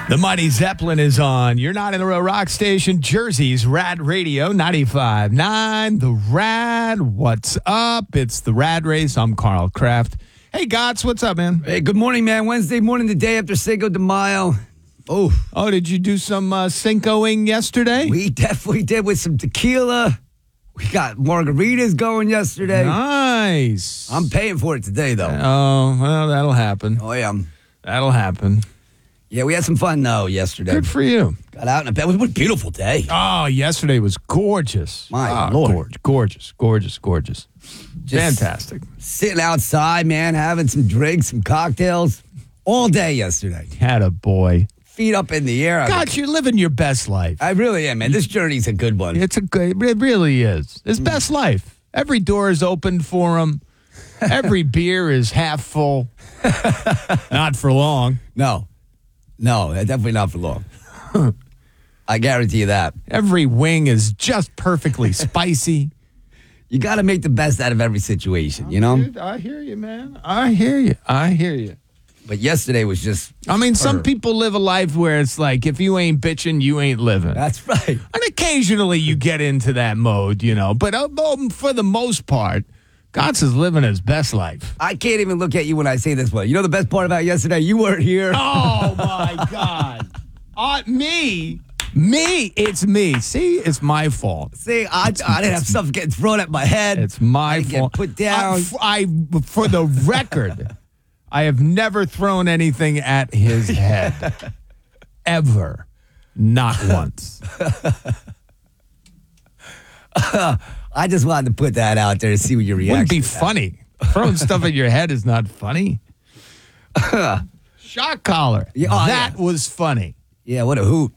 The Mighty Zeppelin is on. You're not in the real rock station. Jersey's Rad Radio 95.9. The Rad. What's up? It's the Rad Race. I'm Carl Kraft. Hey, Gotts, what's up, man? Hey, good morning, man. Wednesday morning, the day after Cinco de Mayo. Oh, did you do some Cincoing yesterday? We definitely did with some tequila. We got margaritas going yesterday. Nice. I'm paying for it today, though. Oh, well, that'll happen. Oh, yeah. That'll happen. Yeah, we had some fun, though, yesterday. Good for you. Got out in a bed. It was a beautiful day. Oh, yesterday was gorgeous. My Lord. Gorgeous. Just Fantastic. Sitting outside, man, having some drinks, some cocktails all day yesterday. Had a boy. Feet up in the air. God, you're living your best life. I really am, man. This journey's a good one. It really is. His best life. Every door is open for him. Every beer is half full. Not for long. No, definitely not for long. I guarantee you that. Every wing is just perfectly spicy. You got to make the best out of every situation, you know? Dude, I hear you, man. I hear you. But yesterday was just... I mean, some people live a life where it's like, if you ain't bitching, you ain't living. That's right. And occasionally you get into that mode, you know. But for the most part, Gotts is living his best life. I can't even look at you when I say this one. You know the best part about yesterday? You weren't here. Oh, my God. Me? It's me. See, it's my fault. See, I didn't have stuff getting thrown at my head. It's my fault. Get put down. For the record, I have never thrown anything at his head. Ever. Not once. I just wanted to put that out there to see what your reaction Wouldn't be funny. Throwing stuff at your head is not funny. Shock collar. That was funny. Yeah, what a hoot.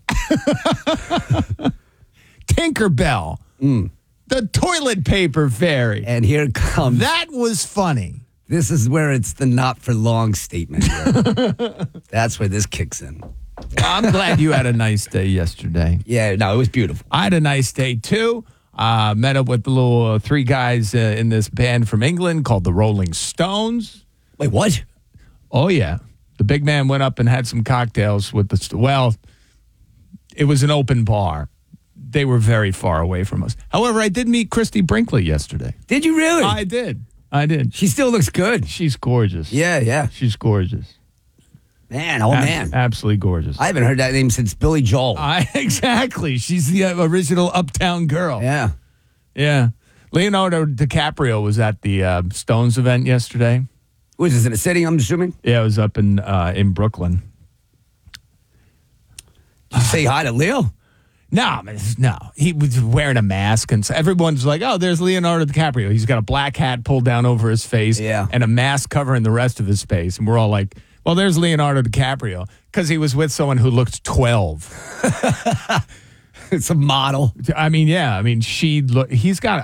Tinkerbell. The toilet paper fairy. And here it comes. That was funny. This is where it's the not for long statement. That's where this kicks in. I'm glad you had a nice day yesterday. Yeah, no, it was beautiful. I had a nice day, too. Met up with the little three guys in this band from England called the Rolling Stones. Wait, what? Oh, yeah. The big man went up and had some cocktails with it was an open bar. They were very far away from us. However, I did meet Christy Brinkley yesterday. Did you really? I did. She still looks good. She's gorgeous. Yeah. She's gorgeous. Man, man. Absolutely gorgeous. I haven't heard that name since Billy Joel. Exactly. She's the original Uptown Girl. Yeah. Leonardo DiCaprio was at the Stones event yesterday. Was this in a city, I'm assuming? Yeah, it was up in Brooklyn. Did you say hi to Leo? No. He was wearing a mask, and so everyone's like, oh, there's Leonardo DiCaprio. He's got a black hat pulled down over his face and a mask covering the rest of his face. And we're all like, well, there's Leonardo DiCaprio, because he was with someone who looked 12. It's a model. I mean, yeah. I mean, he's got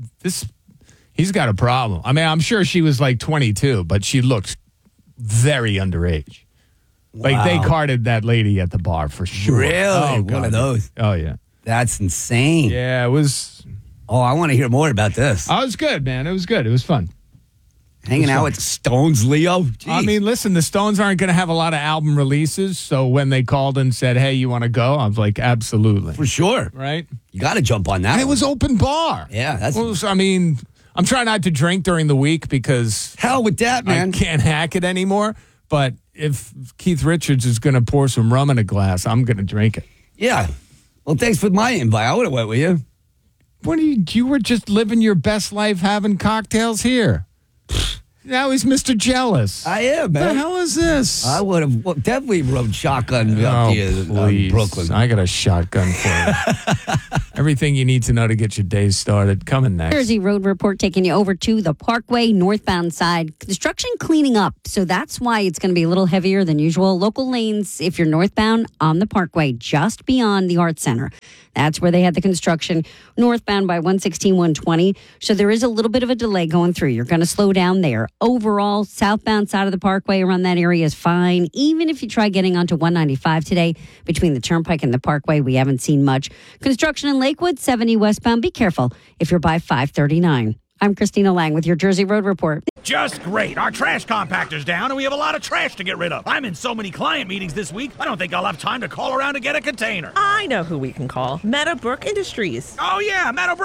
a problem. I mean, I'm sure she was like 22, but she looks very underage. Wow. Like, they carded that lady at the bar for sure. Really? Oh, one of those? Oh, yeah. That's insane. Yeah, it was. Oh, I want to hear more about this. Oh, it was good, man. It was good. It was fun. Hanging out with the Stones, Leo? Jeez. I mean, listen, the Stones aren't going to have a lot of album releases, so when they called and said, hey, you want to go? I was like, absolutely. For sure. Right? You got to jump on that. And it was open bar. Yeah, I'm trying not to drink during the week because... Hell with that, man. I can't hack it anymore, but if Keith Richards is going to pour some rum in a glass, I'm going to drink it. Yeah. Well, thanks for my invite. I would have went with you. You were just living your best life having cocktails here. Now he's Mr. Jealous. I am, man. What the hell is this? I would have definitely rode shotgun up here Brooklyn. I got a shotgun for you. Everything you need to know to get your day started. Coming next. Jersey Road Report taking you over to the Parkway northbound side. Construction cleaning up, so that's why it's going to be a little heavier than usual. Local lanes, if you're northbound on the Parkway, just beyond the Art Center. That's where they had the construction northbound by 116, 120. So there is a little bit of a delay going through. You're going to slow down there. Overall, southbound side of the Parkway around that area is fine. Even if you try getting onto 195 today, between the Turnpike and the Parkway, we haven't seen much. Construction in Lakewood, 70 westbound. Be careful if you're by 539. I'm Christina Lang with your Jersey Road Report. Just great. Our trash compactor's down and we have a lot of trash to get rid of. I'm in so many client meetings this week, I don't think I'll have time to call around to get a container. I know who we can call. Meadowbrook Industries. Oh yeah, Meadowbrook